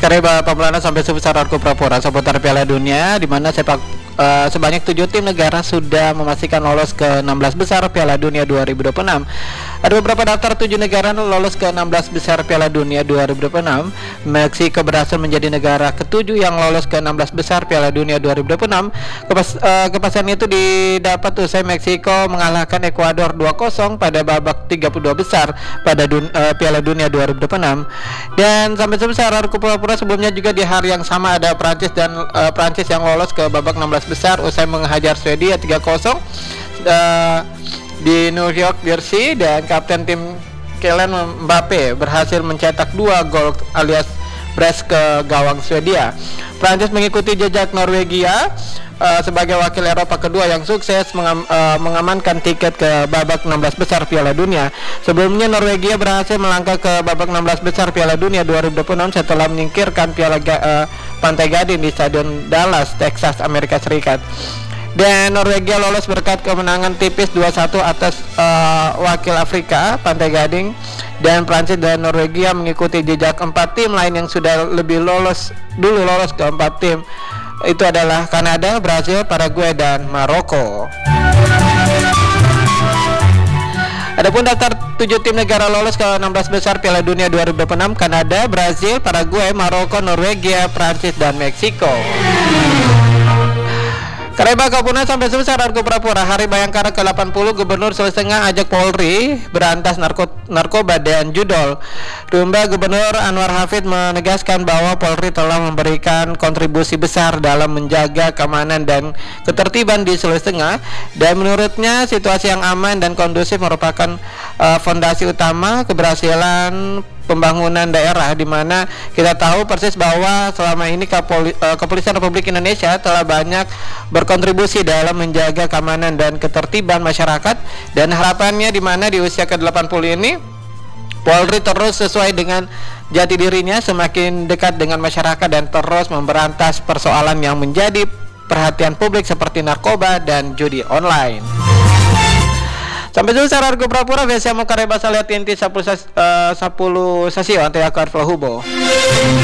Kareba pemelanan sampai sebesar Arko Prapora seputar Piala Dunia, di mana sebanyak 7 tim negara sudah memastikan lolos ke 16 besar Piala Dunia 2026. Ada beberapa daftar 7 negara lolos ke 16 besar Piala Dunia 2026. Meksiko berhasil menjadi negara ke-7 yang lolos ke 16 besar Piala Dunia 2026. Kepastian itu didapat usai Meksiko mengalahkan Ekuador 2-0 pada babak 32 besar pada Piala Dunia 2026. Dan sampai sebesar Arko Prapora sebelumnya juga di hari yang sama ada Prancis yang lolos ke babak 16 besar usai menghajar Swedia 3-0 di New York Jersey, dan kapten tim Kylian Mbappe berhasil mencetak 2 gol alias brace ke gawang Swedia. Prancis mengikuti jejak Norwegia sebagai wakil Eropa kedua yang sukses mengamankan tiket ke babak 16 besar Piala Dunia. Sebelumnya Norwegia berhasil melangkah ke babak 16 besar Piala Dunia 2026 setelah menyingkirkan Pantai Gading di Stadion Dallas, Texas, Amerika Serikat. Dan Norwegia lolos berkat kemenangan tipis 2-1 atas wakil Afrika, Pantai Gading. Dan Prancis dan Norwegia mengikuti jejak 4 tim lain yang sudah lolos ke 4 tim. Itu adalah Kanada, Brazil, Paraguay, dan Maroko. Adapun daftar 7 tim negara lolos ke 16 besar Piala Dunia 2026, Kanada, Brazil, Paraguay, Maroko, Norwegia, Prancis, dan Meksiko. Kareba Kapuna sampai sebesar Arko Prapora. Hari Bayangkara ke-80, Gubernur Sulawesi Tengah ajak Polri berantas narkoba dan judol. Rumba Gubernur Anwar Hafid menegaskan bahwa Polri telah memberikan kontribusi besar dalam menjaga keamanan dan ketertiban di Sulawesi Tengah, dan menurutnya situasi yang aman dan kondusif merupakan fondasi utama keberhasilan pembangunan daerah, di mana kita tahu persis bahwa selama ini Kepolisian Republik Indonesia telah banyak berkontribusi dalam menjaga keamanan dan ketertiban masyarakat, dan harapannya di mana di usia ke-80 ini Polri terus sesuai dengan jati dirinya, semakin dekat dengan masyarakat dan terus memberantas persoalan yang menjadi perhatian publik seperti narkoba dan judi online. Sampai sebesar Arko Prapora, versi Kareba Saliat Inti 10 sasio ante akar flahubo.